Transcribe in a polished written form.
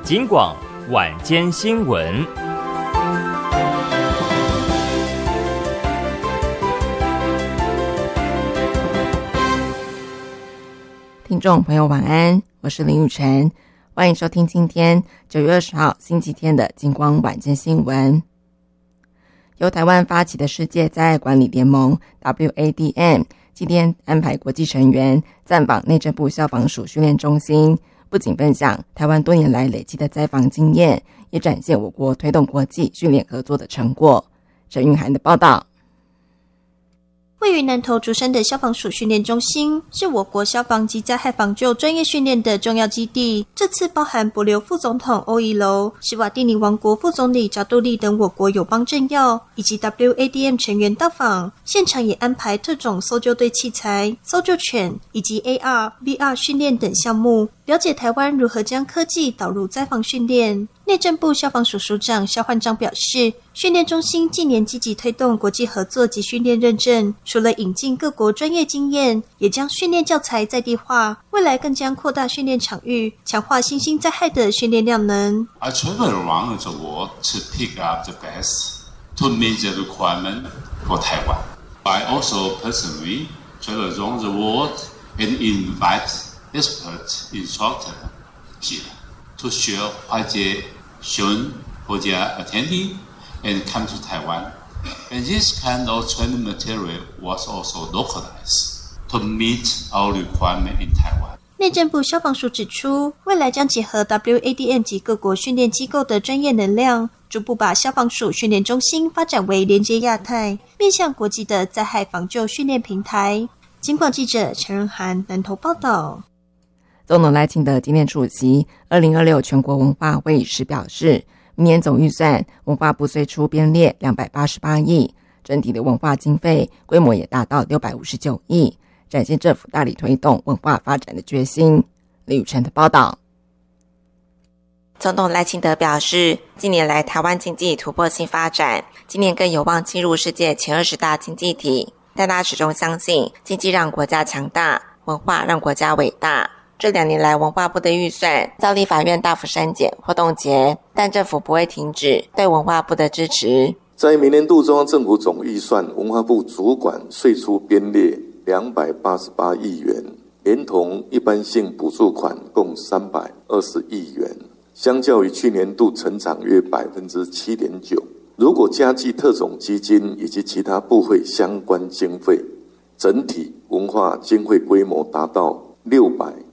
警广晚间新闻。 听众朋友晚安，我是林雨晨，欢迎收听今天9月20号星期天的警广晚间新闻。由台湾发起的世界灾害管理联盟 WADM 今天安排国际成员暂访内政部消防署训练中心，不仅分享台湾多年来累积的灾防经验，也展现我国推动国际训练合作的成果。陈韵涵的报道。 位于南投竹山的消防署训练中心是我国消防及灾害防救专业训练的重要基地。这次包含帛琉副总统欧宜楼、史瓦蒂尼王国副总理扎杜利等我国友邦政要以及 WADM 成员到访，现场也安排特种搜救队器材、搜救犬以及 AR、VR 训练等项目，了解台湾如何将科技导入灾防训练。内政部消防署署长肖焕章表示，训练中心近年积极推动国际合作及训练认证，除了引进各国专业经验，也将训练教材在地化，未来更将扩大训练场域，强化新兴灾害的训练量能。 I travel around the world to pick up the best to meet the requirement for Taiwan. I also personally travel around the world and invite expert instructors here to share what they shown for their attending and come to Taiwan. And this kind of training material was also localized to meet our requirement in Taiwan. 内政部消防署指出，未来将结合 WADM 及各国训练机构的专业能量，逐步把消防署训练中心发展为连接亚太、面向国际的灾害防救训练平台。警广记者陈仁涵南投报道。 总统赖清德今天出席2026全国文化会议时表示，明年总预算文化部虽出编列288亿，整体的文化经费规模也达到659亿，展现政府大力推动文化发展的决心。李宇晨的报道。总统赖清德表示，近年来台湾经济突破性发展，今年更有望进入世界前20大经济体，但他始终相信经济让国家强大，文化让国家伟大。这2年来文化部的预算遭立法院大幅删减或冻结，但政府不会停止对文化部的支持。 在明年度中央政府总预算，文化部主管岁出编列288亿元，连同一般性补助款共320亿元，相较于去年度成长约 7.9%。 如果加计特种基金以及其他部会相关经费，整体文化经费规模达到600